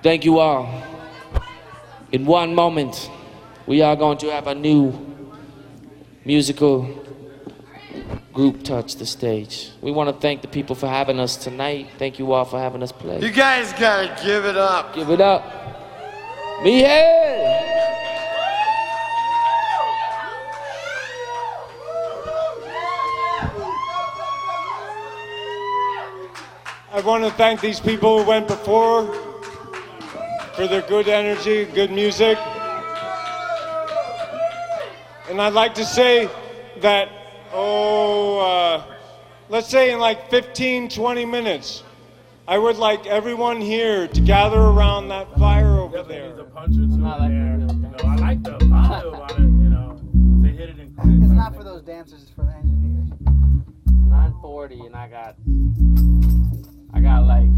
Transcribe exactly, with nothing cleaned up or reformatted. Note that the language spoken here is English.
Thank you all. In one moment, we are going to have a new musical group touch the stage. We want to thank the people for having us tonight. Thank you all for having us play. You guys gotta give it up. Give it up. Miguel! I want to thank these people who went before for their good energy, good music. And I'd like to say that, oh, uh, let's say in like fifteen, twenty minutes, I would like everyone here to gather around that fire over there. Needs a punch or two I like there. You know, I like the vibe about it, you know. They hit it in quick. It's not for those dancers, it's for the engineers. nine forty and I got I got like